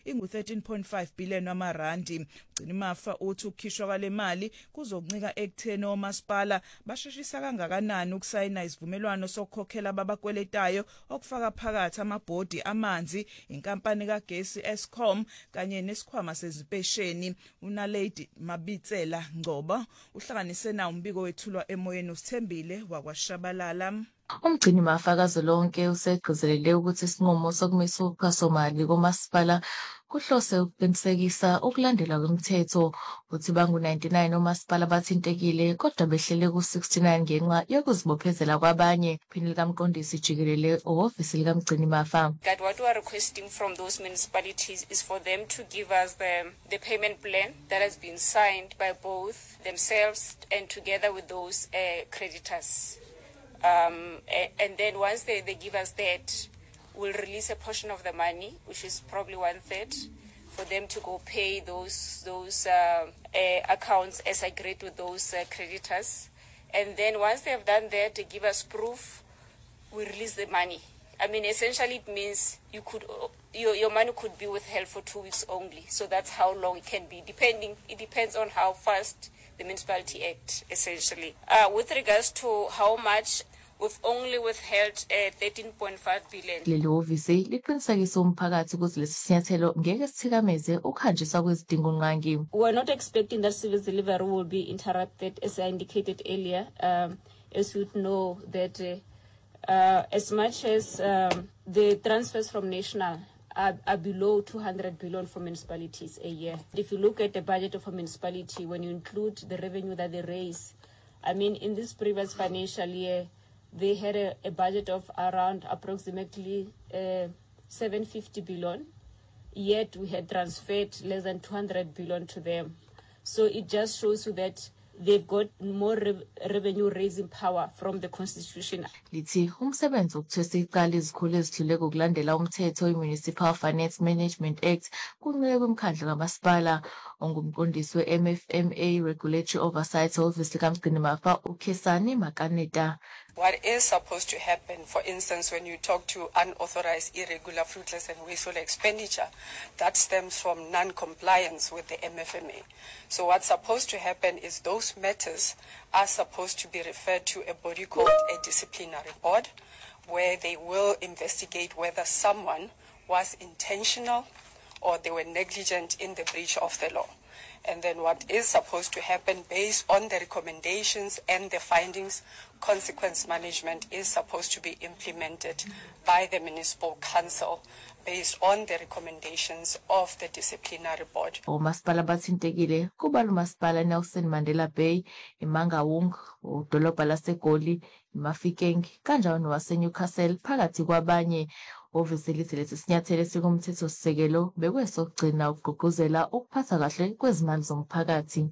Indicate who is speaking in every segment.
Speaker 1: ingu 13.5 billion wamarandi. Gcinimafa uthi ukukhishwa kwale mali kuzoncika ekutheni omasipala basheshisa kangakanani ukusayina isivumelwano sokukhokhela ababakweletayo okufaka phakathi amabhodi amanzi, inkampani kagesi Eskom kanye nesikhwama sezipesheni. UNaledi Mabitsela Ngcobo uhlanganise na umbiko wethulwa emoyeni uSithembile wakwaShabalala.
Speaker 2: Umgcini mafakazi lonke usegcizelele ukuthi isinqumo sokumisa uphasomali komasipala kuhlose ukuqinisekisa ukulandela kwemithetho. Uthi bangu-99 omasipala bathintekile kodwa behlele ku-69 ngenxa yokuzibophezela kwabanye. Iphini likamqondisi jikelele ohhovisi likamgcini mafa.
Speaker 3: That what we are requesting from those municipalities is for them to give us the payment plan that has been signed by both themselves and together with those creditors. And then once they give us that, we'll release a portion of the money, which is probably 1/3, for them to go pay those accounts as agreed with those creditors. And then once they have done that, they give us proof, we release the money. I mean, essentially it means your money could be withheld for 2 weeks only. So that's how long it can be, it depends on how fast the municipality act, essentially. With regards to how much, we've only withheld 13.5 billion.
Speaker 2: Leli hhovisi liqinisekisa umphakathi ukuthi lesi sinyathelo ngeke sithikameze ukuhanjiswa kwezidingo nqangi.
Speaker 3: We're not expecting that service delivery will be interrupted, as I indicated earlier. As you know that as much as the transfers from national are below 200 billion for municipalities a year. If you look at the budget of a municipality, when you include the revenue that they raise, I mean, in this previous financial year, they had a budget of around approximately 750 billion, yet we had transferred less than 200 billion to them. So it just shows you that they've got more revenue raising power from the constitution.
Speaker 2: Lithi umsebenzi ukuthwesa iqala izikhulu ezidlule kokulandela umthetho i-Municipal Finance Management Act kuncike kumkhandlu kamasipala. Ongumqondisi we-MFMA Regulatory Oversight Office likamgcini mafa uKhesani Makaneta.
Speaker 4: What is supposed to happen, for instance, when you talk to unauthorized, irregular, fruitless and wasteful expenditure, that stems from non-compliance with the MFMA. So what's supposed to happen is those matters are supposed to be referred to a body called a disciplinary board, where they will investigate whether someone was intentional or they were negligent in the breach of the law. And then what is supposed to happen based on the recommendations and the findings, consequence management is supposed to be implemented by the municipal council based on the recommendations of the disciplinary board.
Speaker 2: Omasipala bathintekile kuba uMasipala Nelson Mandela Bay, iMangaung, udolobha laseGoli, iMafikeng kanjalo nowaseNewcastle phakathi kwabanye. Ofisi lithi lesi sinyathelo sikumthetho sisekelo bekwesokugcina ukugqugquzela ukuphatha kahle kwezimali zomphakathi.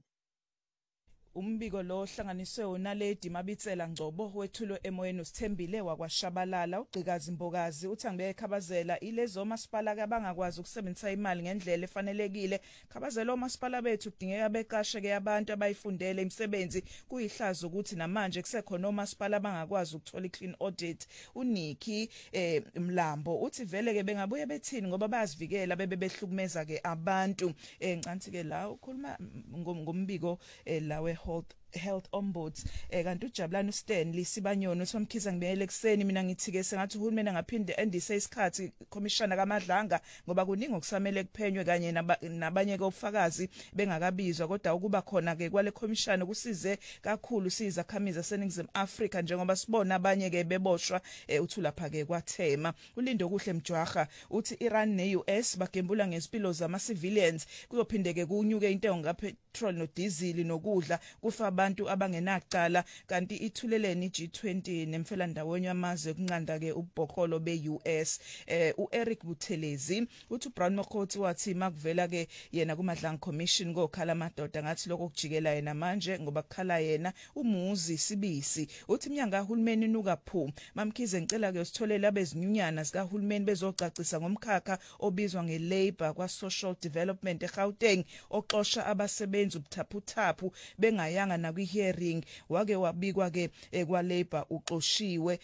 Speaker 1: Umbiko lo ohlanganiswe uNaledi Mabitsela Ngcobo wethulo emoyeni uSithembile wakwaShabalala. Ugcikazi Mbokazi uthi angibeke khabazela ilezo masipala abangakwazi ukusebenzisa imali ngendlela efanelekile. Khabazela omasipala bethu kudingeka beqashe ke abantu abayifundele imisebenzi kuyihlazo ukuthi namanje kusekhona omasipala abangakwazi ukuthola iclean audit. uNiki Mlambo uthi vele ke bengabuye bethini ngoba bayazivikela bebehlukumeza ke abantu. Ncanti ke la ukhuluma ngombiko lawe health ombuds kanti uJabulani uStanley Sibanyoni uthomkhiza ngibele ekseni mina ngithi ke sengathi uhulumeni angaphinde endise isikhathi commissioner kaMadlanga ngoba kuningi okusamele kuphenywe kanye nabanye kofakazi bengakabizwa kodwa ukuba khona ke kwale commissioner kusize kakhulu sizakhamiza seningizimu Africa njengoba sibona abanye ke beboshwa uthi lapha ke kwaThema. Ulindo kuhle Mjwaha uthi Iran neUS bagembula ngezipilo zama civilians kuyophinde ke kunyuke intengo ngapetrol no diesel nokudla kufa abantu abangenacala kanti ithuleleni G20 nemfela ndawonye amazwe kunqanda ke ubhokholo beUS. uEric Buthelezi uthi uBrown Mokhothi wathi makuvela ke yena kuMadlanga Commission kokhala amadoda ngathi lokho kujikela yena manje ngoba kukhala yena umuzi sibisi. Uthi inyanga kahulumeni nuka phu mamkhize ngicela ke usitholela bezinyunyana zikahulumeni bezocacisa ngomkhakha obizwa ngeLabor kwaSocial Development eGauteng oxosha abasebenzi ubuthaphuthaphu bengayanga kwi hearing wake wabikwa ke kwa Labour uxoshiwe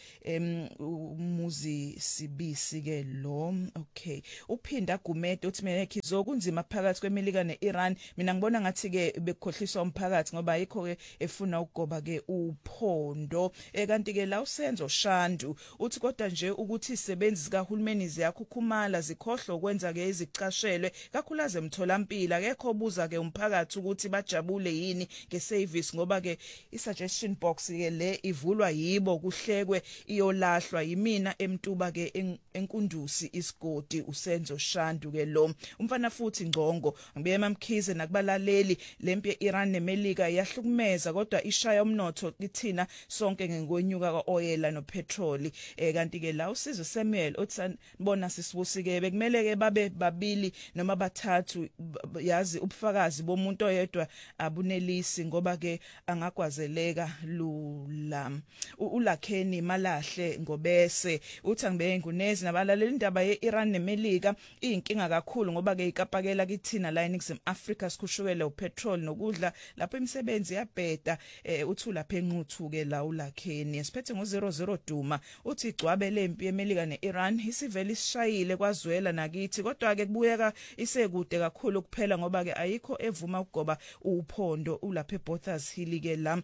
Speaker 1: umuzi Sibisi ke lo. Okay, uphinda Gumede uthi mina Khizo kunzima phakathi kweMelika neIran, mina ngibona ngathi ke bekhohliswa umphakathi ngoba yikho ke efuna ukugoba ke uphondo. Kanti ke la usenzo Shandu uthi kodwa nje ukuthi isebenzi zikahulumeni ziyakhukhumala zikhohlwa ukwenza ke izicashelwe kakhulukazi emtholampilo akekho buza ke umphakathi ukuthi bajabule yini ngeservice ngoba ke isuggestion box ke le ivulwa yibo kuhlekwe iyolahlwa yimina emtuba ke enkundusi isigodi usenzo Shandu ke lo. Umfana futhi Ngcongo ngibe emamkhize nakubalaleli lempi yeIran neMelika iyahlukumeza kodwa ishaya umnotho kithina sonke ngekwenyuka kaoil no petrol. Kanti ke la uSizwe Samuel uthibona sisibusi ke bekumele ke babe babili noma bathathu yazi ubufakazi bomuntu oyedwa abunelisi ngoba ke angagwazeleka lula. Ulakheni Malahle Ngobese uthi ngibe ngunezi nabalaleli indaba yeIran neMelika inkinga kakhulu ngoba ke ikapakela kithina la eNingizimu Africa sikhushukele upetrol nokudla lapho imisebenzi yabheda. Uthi lapha enquthu ke la ulakheni esiphethe ngo00 Duma uthi igcwabe lempi yeMelika neIran isivele isishayile kwazwela nakithi kodwa ke kubuyeka isekude kakhulu kuphela ngoba ke ayikho evuma ukugoba uphondo ulapha eBothas Hill ke la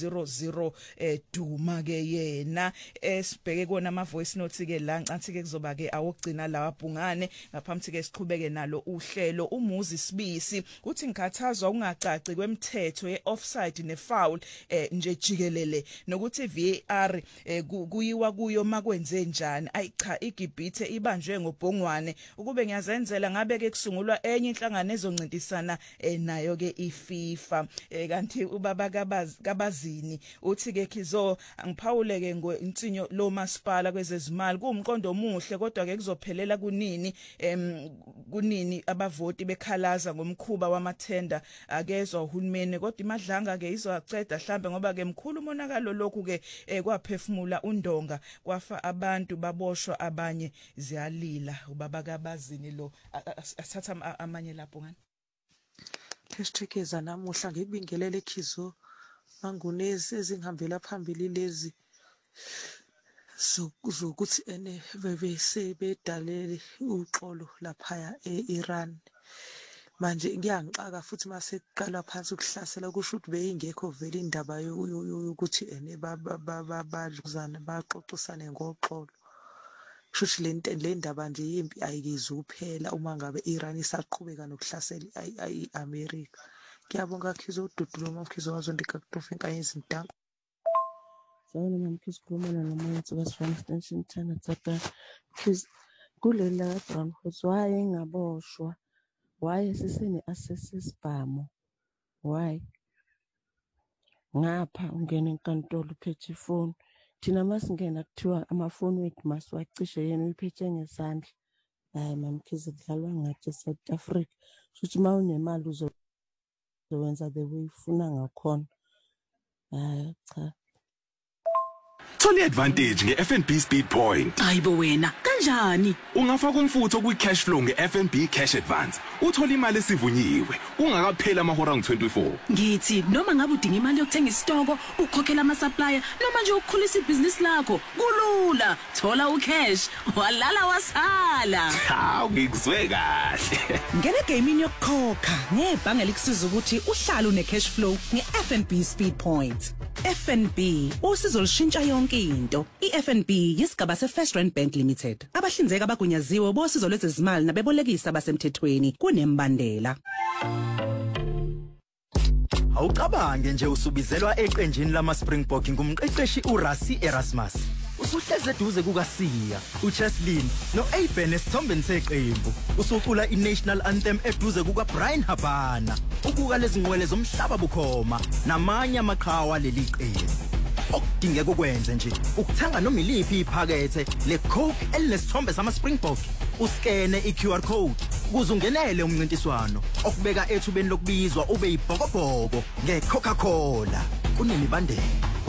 Speaker 1: u00 Duma ke yena esibheke kona ama voice notes ke la ncathi ke kuzoba ke awugcina lawa bhungane ngaphambi ke siqhubeke nalo uhlelo. Umuzi Sibisi uthi ngikhathazwa ungacaci kwemithetho yeoffside nefoul nje jikelele nokuthi VAR kuyiwa kuyo makwenze njani. Ayicha iGibhithe ibanjwe ngobhongwane ukube ngiyazenzela ngabe ke kusungulwa enye inhlangano ezoncintisana nayo ke iFIFA. Kanti ubaba Kabazini uthi ke Khizo angiphawule ke ngoinsinyo lo masipala kwezezimali kuumqondo omuhle kodwa ke kuzophelela kunini abavoti bekhalaza ngomkhuba wamathenda akezwa uhulumeni kodwa imadlanga ke izoceda mhlambe ngoba ke mkhulu umonakalo lokhu ke kwaphefumula undonga kwafa abantu baboshwa abanye ziyalila. Ubaba Kabazini lo asatha amanye lapho ngani
Speaker 5: #eza namuhla ngikubingelele Khizo mangunezi ezingihambela phambili lezi zokuthi bebese bedalele uxolo lapha eIran. Manje ngiyangixaka futhi mase kuqala phansi ukuhlasela kusho ukuthi beyingekho vele indaba yokuthi bazana baxoxisane ngoxolo. Kusho le ndaba nje yimpi ayikizuphela uma ngabe iIran isaqhubeka nokuhlasela iAmerica. Ngiyabonga Khizo uDudulo Mamkhizo wazondi kakutofa inkanyezi mdanko.
Speaker 6: Sawona Mamkhizo khulumela nomuntu kaSifana Extension Channel tsaka. Please kulela Brown Horse waye ngaboshwa. Why sisene assesses bhamo? Why? Ngapha ungena enkantolo uphethe ifoni. Thina masingena kuthiwa amafoni wethu masiwacishe yena uyiphethe ngesandla. Hayi Mamkhizo kudlalwa ngathi South Africa. Futhi mawunemali uzowenza the way ufuna ngakhona. Cha.
Speaker 7: Thola advantage ngeFNB Speed Point.
Speaker 8: Hayibo wena kanjani?
Speaker 7: Ungafaka umfutho kwicash flow ngeFNB Cash Advance. Uthola imali esivunyiwe ungakaphela amahora ngu24.
Speaker 8: Ngithi noma ngabe udinga imali yokuthenga isitoko, ukukhokhela ama supplier noma nje ukukhulisa ibhizinisi lakho, kulula. Thola ucash, walala wasala.
Speaker 7: Ha, ngikuzwe kahle.
Speaker 8: Ngene gaming yokukhokha ngebhange likusiza ukuthi uhlale une cash flow ngeFNB Speed Point. FNB usizo lushintsha yonke into. iFNB yisigaba seFirst Rand Bank Limited. Abahlinzeka abagunyaziwe bosizo lwezezimali nabebolekisi abasemthethweni kunembandela.
Speaker 9: Awucabange nje usubizelwa eqenjini lama Springbok ngumqeqeshi uRassi Erasmus. Usuhleze eduze kukaSiya, uCheslin noAben esithombeni seqembu. Usucula iNational Anthem eduze kukaBrian Habana. Ubuka lezi ngwele zomhlaba bukhoma namanye amaqhawe leli qembu. Okudingeka ukwenze nje ukuthanga noma iliphi iphakethe leCoke elinesithombe sama Springbok. Uskene iQR code ukuze ungenele umncintiswano okubeka ethubeni lokubizwa ube yibhokobhoko ngeCoca-Cola. Kunemibandela.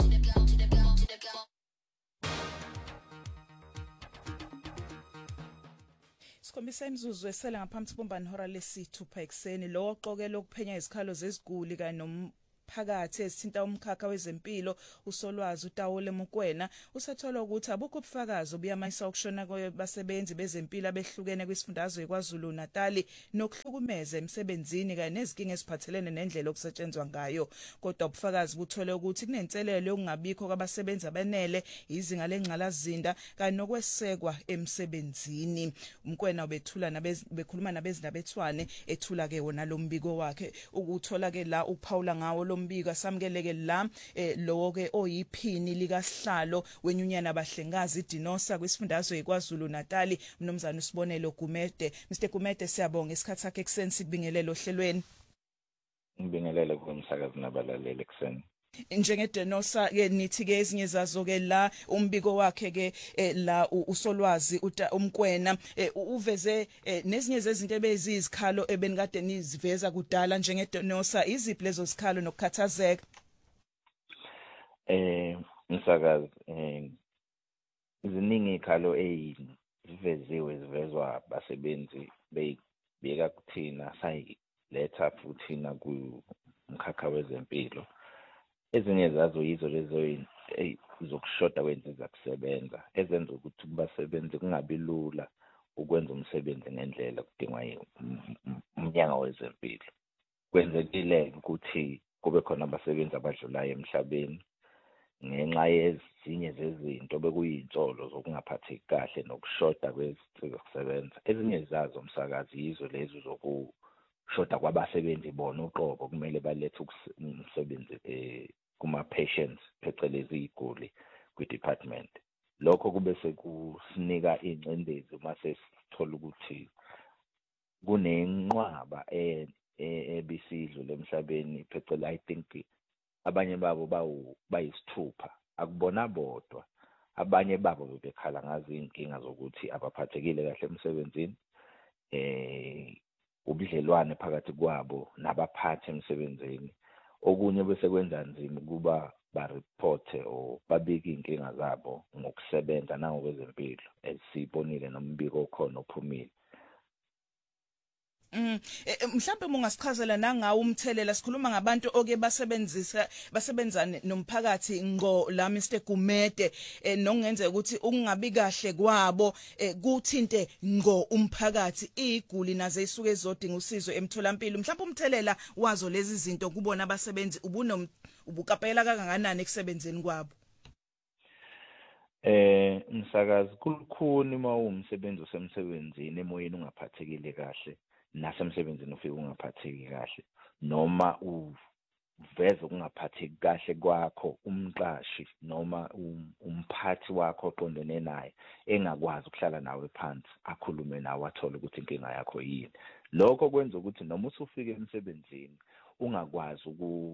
Speaker 1: Sikhombisa imzuzu esela ngaphambi kokumbani hora lesithupha ekseni lo oqoke lokuphenya izikhalo zeziguli kanye zomphakathi ezithinta umkhakha wezempilo usolwazi uTawole Mokoena usathola ukuthi abukho ubufakazi obuyamayisa ukushona kwabasebenzi bezempilo abehlukene kwisifundazwe kwaZulu Natal nokuhlukumeza emsebenzini kanye nezinkinga eziphathelene nendlela okusetshenzwa ngayo. Kodwa ubufakazi buthole ukuthi kunenselelo yokungabikho kwabasebenzi abanele, izinga lengcalazinda kanye nokwesekwa emsebenzini. Mokoena bekhuluma nabezindabethwane ethula ke wona lo mbiko wakhe ukuthola ke la uPaula ngawo lo mbiko asamkeleke la lo ke oyiphini likaSihlalo wenyunyana abahlengazi iDinosa kwisifundazwe kwaZulu Natal mnumzana Usibonelo Gumede. Mr Gumede siyabonga isikhathi sakhe ekseni sikubingelele ohlelweni.
Speaker 10: Ngibingelele kumsakazi nabalaleli ekseni.
Speaker 1: Njengedinosa ke nithi ke ezinye zazo ke la umbiko wakhe ke la usolwazi uMokoena uveze nezinye zezinto ebezizikhalo ebenikade niziveza kudala njengedinosa, iziphi lezo zikhalo nokukhathazeka?
Speaker 10: Msakazi iziningi ikhalo zivezwa abasebenzi beyibeka kuthina sayiletha futhi na kumkhakha wezempilo. Ezinye zazo yizo lezo zokushoda kwensiza kusebenza ezenza ukuthi kubasebenzi kungabi lula ukwenza umsebenzi ngendlela kudingwa umnyango wezempilo. Kwenzekile ukuthi kube khona abasebenzi abadlulayo emhlabeni ngenxa yezinye zezinto bekuyintsolo zokungaphatheki kahle nokushoda kwensiza kusebenza. Ezinye zazo msakazi yizo lezo zokushoda kwabasebenzi bona uqobo kumele balethe umsebenzi kuma-patients phecelezi iziguli kwi-department. Lokho kube sekusinika ingcindezi uma sesithola ukuthi kunenqwaba ebisidlule emhlabeni phecelezi I think abanye babo bayisithupha akubona bodwa. Abanye babo bebekhala ngazi inkinga zokuthi abaphathekile kahle emsebenzini, ubudlelwane phakathi kwabo nabaphathi emsebenzini. Okunye bese kwenza nzima ukuba ba-reporte or babike inkinga zabo ngokusebenza nangokwezempilo esibonile nombiko okhona ophumile.
Speaker 1: Mhlawumbe ungasichazela nangawo umthelela, sikhuluma ngabantu oke basebenza nomphakathi ngo la Mr Gumede nokungenzeka ukuthi ukungabi kahle kwabo kuthinte ngo umphakathi, iguli nazo isuke ezodinga usizo emtholampilo. Mhlawumbe umthelela wazo lezi zinto kubona abasebenzi ubukapela kangakanani ekusebenzeni kwabo?
Speaker 10: Msakazi kulukhuni uma umsebenzi usemsebenzini emoyeni ungaphathekile kahle nasemsebenzini ufike ungaphatheki kahle noma uveze ukungaphatheki kahle kwakho umqashi noma umphathi wakho oqondene naye engakwazi ukuhlala nawe phansi akhulume nawe athole ukuthi inkinga yakho yini. Lokho kwenza ukuthi noma usufike emsebenzini ungakwazi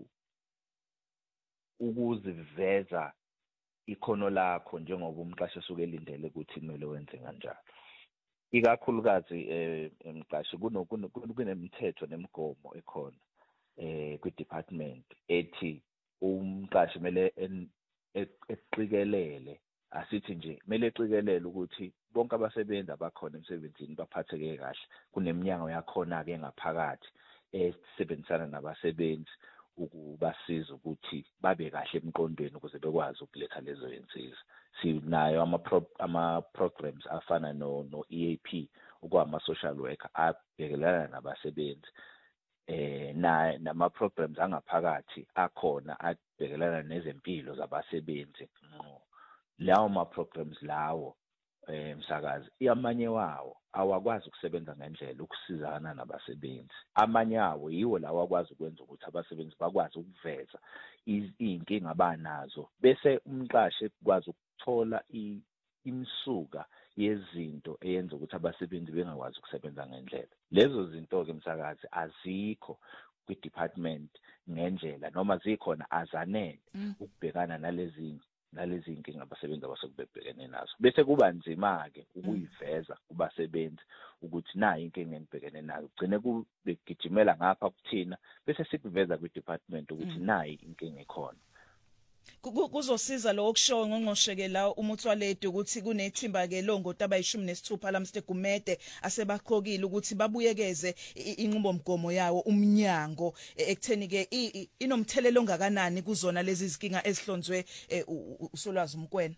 Speaker 10: ukuziveza ikhono lakho njengoba umqashi usuke elindele ukuthi kumele wenze kanjalo. Ikakhulukazi emqashi kunemithetho nemigomo ekhona kwi-department ethi umqashi kumele eqikelele, asithi nje kumele eqikelele ukuthi bonke abasebenzi abakhona emsebenzini baphatheke kahle. Kuneminyango yakhona ke ngaphakathi esebenzisana nabasebenzi ukubasiza ukuthi babe kahle emqondweni ukuze bekwazi ukuletha lezo zinsiza. Sinayo ama-programs afana no-EAP okwama-social worker abhekelana nabasebenzi nama-programs angaphakathi akhona abhekelana nezempilo zabasebenzi. Lawo ma-programs lawo msakazi amanye wawo awakwazi ukusebenza ngendlela ukusizana nabasebenzi. Amanye awo yiwo lawo akwazi ukwenza ukuthi abasebenzi bakwazi ukuveza inkinga abanazo bese umqashi ekwazi ukuthola imsuka yezinto eyenza ukuthi abasebenzi bengakwazi ukusebenza ngendlela. Lezo zinto ke msakazi azikho kwi-department ngendlela noma zikhona azanele ukubhekana nalezi inkinga abasebenzi abasebebhekene nazo. Bese kuba nzima ke ukuyiveza kubasebenzi ukuthi nayi inkinga engibhekene nayo. Ugcine kubegijimela ngapha kuthina bese sikuveza kwi-department ukuthi nayi inkinga ikhona.
Speaker 1: Kuzosiza lo okushoyo ngongqosheke la umuthwaledi ukuthi kunethimba ke longoti abayi16 la Mr Gumede asebaqhokile ukuthi babuyekeze inqubomgomo yawo umnyango ekutheni ke inomthelelo ongakanani kuzona lezi izinkinga ezihlonzwe uSolwazi Mkwena.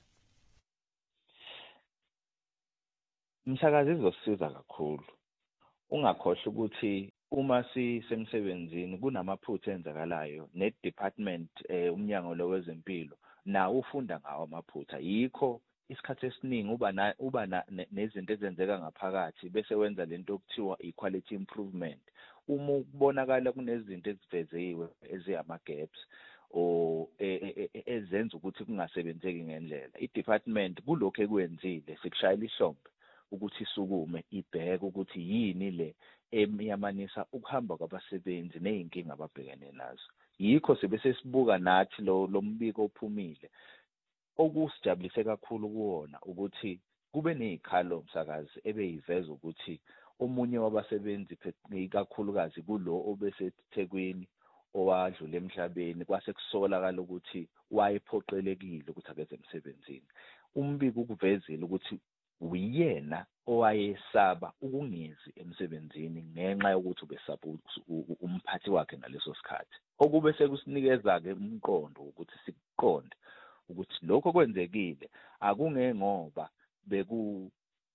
Speaker 10: Umsakazi izosiza kakhulu. Ungakhohle ukuthi uma sisemsebenzini kunamaphutha enzakalayo net department umnyango lo wezempilo nawo ufunda ngawo amaphutha yikho isikhathi esiningi uba nezinto ezenzeka ngaphakathi bese wenza lento okuthiwa equality improvement uma ukubonakala kunezinto eziveziwe eziyama gaps o ezenza ukuthi kungasebenzeki ngendlela idepartment kulokho ekwenzile sikushayela ihlombe ukuthi isukume ibheke ukuthi yini le eyamanisa ukuhamba kwabasebenzi nezinkinga ababhekene nazo yikho sebese sibuka nathi lo mbiko ophumile okusijabulise kakhulu kuwona ukuthi kube nezikhalo msakazi ebeyiveza ukuthi omunye wabasebenzi kakhulukazi kulo obeseThekwini owadlula emhlabeni kwase kusolakala ukuthi wayephoqelekile ukuthi akeze emsebenzini umbiko ukuvezile ukuthi uyena owayesaba ukungezi emsebenzini ngenxa yokuthi ubesaba umphathi wakhe ngaleso sikhathi okube sekusinikeza ke umqondo ukuthi sikuqonde ukuthi lokho kwenzekile akungengoba beku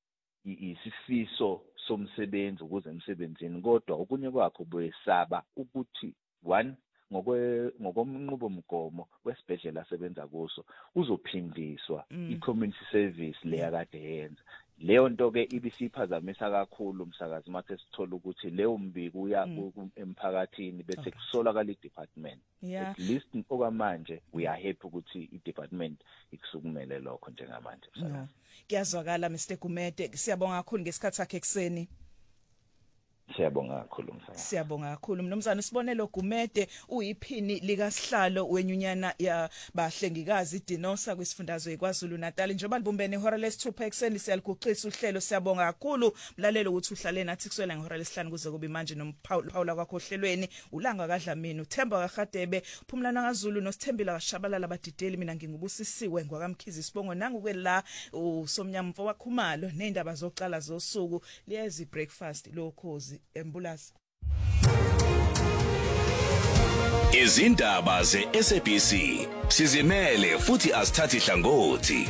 Speaker 10: isifiso somsebenzi ukuze emsebenzini kodwa okunye kwakho besaba ukuthi one ngokomnqubomgomo wesibhedlela asebenza kuso uzophindiswa i-community service leya kade yenza leyo nto ke ibisiphazamisa kakhulu umsakazi mathe sithola ukuthi leyo mbiko uya emphakathini bese kusolakala i-department at least okwamanje we are happy ukuthi i-department ikusukumele lokho njengamanje msakazi
Speaker 1: kuyazwakala Mr Gumede siyabonga kakhulu ngesikhathi sakhe ekseni.
Speaker 10: Siyabonga kakhulu mfana.
Speaker 1: Siyabonga kakhulu mnumzana Sibonelo Gumede uyiphini likasihlalo wenyunyana yabahlengikazi Dinosa kwisifundazwe eKwaZulu Natal njengoba libumbene ihora lesi-6 ekseni siyaliguqisa uhlelo siyabonga kakhulu mlalelo ukuthi uhlale nathi kuswela ngehora lesihlanu kuze kube manje nomphawula kwakho ohlelweni ulanga kaDlamini uThemba kaGadebe uphumlana kaZulu noSithembile kaShabalala abadideli mina ngingubusisiwe ngwakamkhizi Sibongo nangu la uSomnyama Mfowakhumalo nezindaba zokuqala zosuku liyezi breakfast lokhozi Embulazi.
Speaker 11: Izindaba ze-SABC sizimele futhi asithathi hlangothi.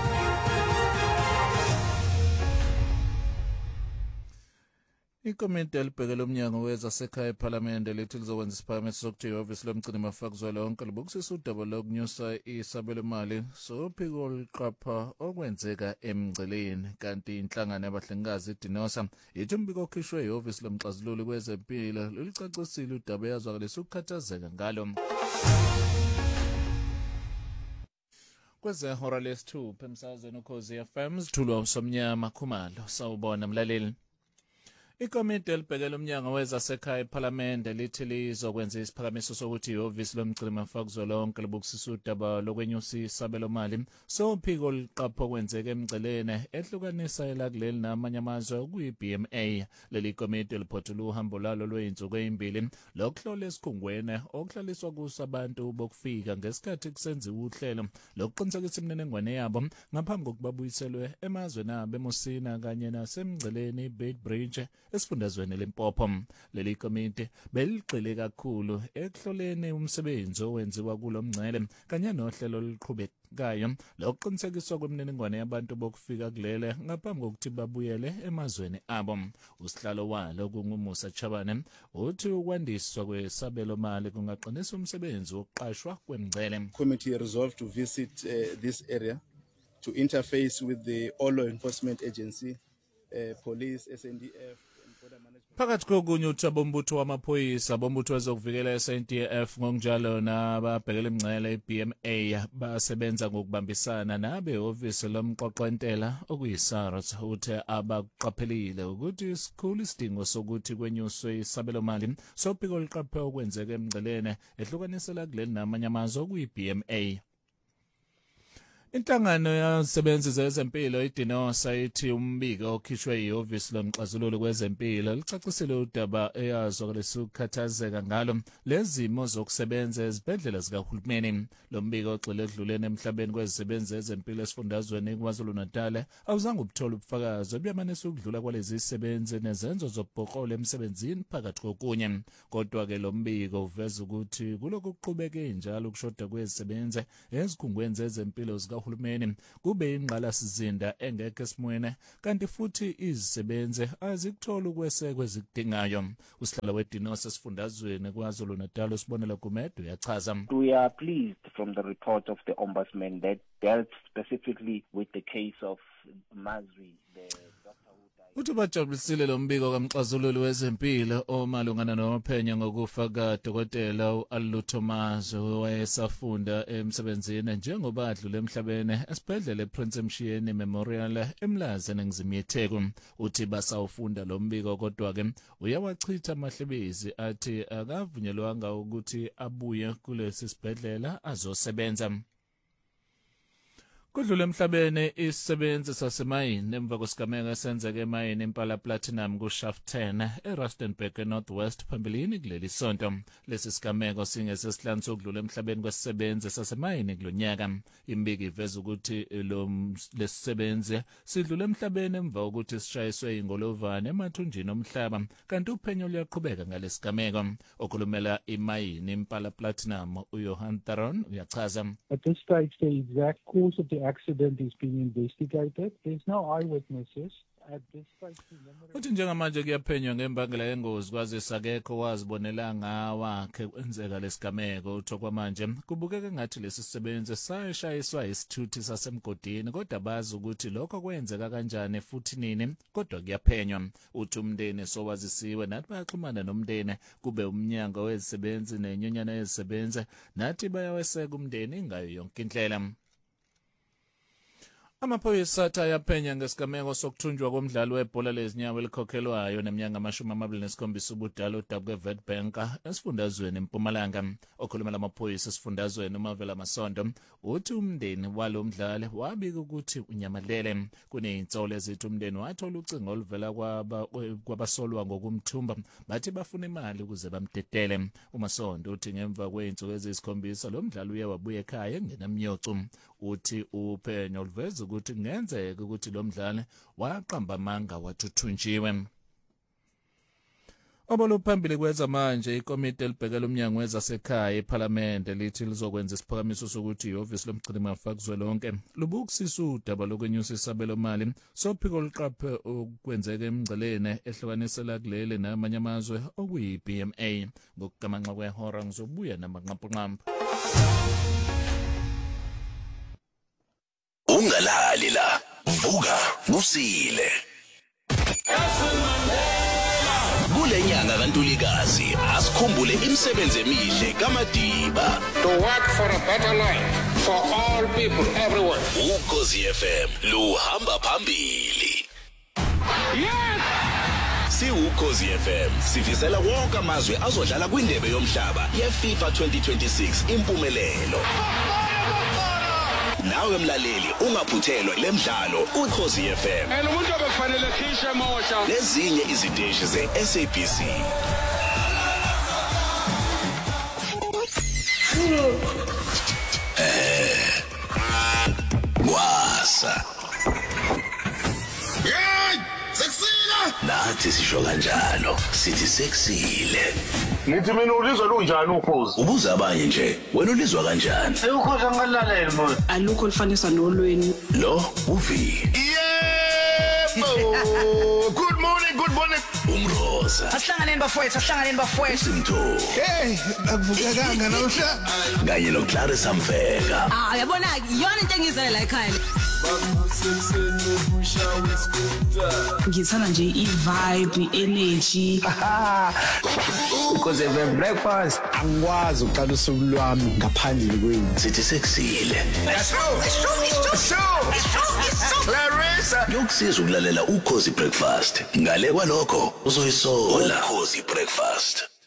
Speaker 12: Ikomiti elibhekele umnyango wezasekhaya ePhalamende lithi lizokwenza isiphakamiso sokuthi ihhovisi lomgcini mafakuzwe lonke libukisisa udaba lokunyusa isabelomali sophiko oluqapha okwenzeka emngceleni kanti inhlangano yabahlengikazi iDinosa ithi umbiko okhishwe ihhovisi lomxazululi kwezempilo lulicacisile udaba yazwakalisa ukukhathazeka ngalo. Kwezehora lesi-2 emsakazweni Ukhozi FM sithulwa uSomnyama Khumalo sawubona mlaleli. Ikomiti elibhekele umnyango wezasekhaya ePhalamende lithi lizokwenza isiphakamiso sokuthi ihhovisi lomgcini mafakuzwe lonke libukisisa udaba lokwenyusa isabelomali sophiko oluqapha okwenzeka emngceleni ehlukanisa elakuleli namanye amazwe okuyi-BMA. Leli komiti liphothula uhambo lalo lwey'nsuku ezimbili lokuhlola esikhungweni okuhlaliswa kuso abantu bokufika ngesikhathi kusenziwa uhlelo lokuqinisekisa imininingwane yabo ngaphambi kokuba buyiselwe emazweni abo eMusina kanye nasemngceleni Beitbridge esifundazweni leMpopo. Leli komiti beligxile kakhulu ekuhloleni umsebenzi owenziwa kulo mngcele kanye nohlelo oluqhubekayo lokuqinisekiswa kwemininingwane yabantu bokufika kulele ngaphambi kokuthi babuyele emazweni abo. Usihlalo walo kunguMusa Chabane uthi ukwandiswa kwesabelomali kungaqinisa umsebenzi wokuqashwa kwemngcele.
Speaker 13: Committee resolved to visit this area to interface with the all law enforcement agency, police, SNDF.
Speaker 12: Phakathi kokunye uThabombutho wamaphoyisa bombutho wezokuvikela SNDF ngokunjalo nababhekele imingcele iBMA basebenza ngokubambisana nabehhovisi lomqoqentela okuyiSARS uthe abaqaphelile ukuthi isikhulu isidingo sokuthi kwenyuswe isabelomali sophiko oluqaphe okwenzeka emingceleni ehlukanisela kuleli namanye amazwe okuyiBMA. Inhlangano yabasebenzi zezempilo iDinosa ithi umbiko okhishwe ihhovisi lomxazululo kwezempilo licacisile udaba eyazwa lesukhathazeka ngalo lezimo zokusebenza ezibhedlela zikahulumeni. Lo mbiko ogxile edluleni emhlabeni kwezisebenzi zezempilo esifundazweni KwaZulu-Natal awuzange ubuthola ubufakazi obuyamanisa ukudlula kwalezi zisebenzi nezenzo zokubhoqola emsebenzini phakathi kokunye. Kodwa-ke lo mbiko uveza ukuthi kulokhu kuqhubeke njalo ukushoda kwezisebenzi ezikhungweni zezempilo zikahulumeni kube ingqalasizinda engekho esimweni kanti futhi izisebenzi azikuthola ukwesekwa ezikudingayo. Usihlalo weDinosa esifundazweni KwaZulu-Natal uSibonela Gumedo uyachaza.
Speaker 10: We are pleased from the report of the Ombudsman that dealt specifically with the case of Mazwi, the doctor who died.
Speaker 12: Uthi bajabulisile lo mbiko kamxazululi wezempilo omalungana nomaphenyo ngokufa kaDokotela uAlutho Mazwi owayesafunda emsebenzini njengoba adlule emhlabeni esibhedlela ePrince Mshiyeni Memorial eMlazi eNingizimu yeTheku. Uthi basawufunda lo mbiko kodwa-ke uyawachitha amahlebezi athi akavunyelwanga ukuthi abuye kulesi sibhedlela azosebenza. Kudlule emhlabeni isisebenzi sasemayini emva kwesigameko esenzeke emayini Impala Platinum kuShaft 10 eRustenburg eNorthwest phambilini kuleli sonto. Lesi sigameko singesesihlanu sokudlula emhlabeni kwesisebenzi sasemayini kulonyaka. Imbiko iveza ukuthi lesisebenzi sidlule emhlabeni emva kokuthi sishayiswe ingolovane emathunjini omhlaba kanti uphenyo luyaqhubeka ngalesigameko. Okhulumela imayini Impala Platinum uJohan Taron uyachaza.
Speaker 14: At this stage, the exact cause of the accident is being investigated. There's no eyewitnesses. At this stage,
Speaker 12: uthi njengamanje kuyaphenywa ngembangela yengozi kwazisa akekho wazibonela ngawakhe kwenzeka lesigameko. Utho kwamanje kubukeka ngathi lesi sisebenzi sayeshayiswa isithuthi sasemgodini kodwa bazi ukuthi lokho kwenzeka kanjani futhi nini kodwa kuyaphenywa. Uthi umndeni sowazisiwe nathi bayaxhumana nomndeni kube umnyango wezisebenzi nenyonyana yezisebenzi nathi bayaweseka umndeni ngayo yonke indlela. Amaphoyisa athi ayaphenya ngesigameko sokuthunjwa komdlalo webhola lezinyawo elikhokhelwayo neminyaka 27 ubudala uDabwe Witbank esifundazweni eMpumalanga. Okhulumela amaphoyisa esifundazweni uMavela Masondo uthi umndeni walo mdlali wabika ukuthi unyamalele. Kuneyintsolo ezithi umndeni wathola ucingo oluvela kwabasolwa ngokumthumba bathi bafuna imali ukuze bamdedele. uMasondo uthi ngemva kweinsuku eziyisikhombisa lo mdlali uye wabuya ekhaya engenamnyocu. Uthi uphenyo luveza ukuthi kungenzeka ukuthi lo mdlali waqamba amanga wathuthunjiwe. Oboluphambili kweza manje ikomiti elibhekela umnyango wezasekhaya eParliament lithi lizokwenza isiphakamiso sokuthi ihhovisi lomgcinimafa kuzwelonke lubukisisa udaba lokwenyusa isabelo mali sophiko oluqaphe okwenzeka emingceleni ehlukanisela kuleli namanye amazwe okuyi-BMA. Ngokugamanxa kwehora ngizobuya namaqampu.
Speaker 11: Ungalali la, vuka kusile. Kule nyanga kaNtulikazi asikhumbule imisebenzi emihle kaMadiba.
Speaker 15: To work for a better life for all people everywhere.
Speaker 11: Ukhozi FM luhamba phambili.
Speaker 15: Yes!
Speaker 11: Si Ukhozi FM sifisela wonke amazwe azodlala kwindebe yomhlaba yeFIFA 2026 impumelelo. Nawe mlaleli ungaphuthelwa lemidlalo Ukhozi FM.
Speaker 15: Umuntu obekufanele khishe mosha.
Speaker 11: Lezinye iziteshi zeSABC. Wasa.
Speaker 15: Yey! Sekusile!
Speaker 11: Nathi sisho kanjalo, sithi sekusile.
Speaker 15: Nithi mina ulizwa lunjani Ukhozi?
Speaker 11: Ubuza abanye nje, wena ulizwa kanjani?
Speaker 15: Ukhozi angalalela manje.
Speaker 16: Alukho lifanisa nolweni.
Speaker 11: Lo uvi.
Speaker 15: Yebo! Good morning, good morning.
Speaker 11: Umroza.
Speaker 17: Asihlanganeni bafowethu.
Speaker 11: Simtho.
Speaker 15: Hey, akuvukekanga namhla.
Speaker 11: Kanye noClarissa Mfeka.
Speaker 17: Yabona iyona into engizele la ekhaya. Ngithanda nje i-vibe, i-energy.
Speaker 18: Because the breakfast angikwazi uqala usuku lwami ngaphandle kwenu.
Speaker 11: Sithi sekusile.
Speaker 15: Let's go. Clarissa.
Speaker 11: Yokusiza ukulalela Ukhozi Breakfast. Ngale kwalokho uzoyisola Ukhozi Breakfast.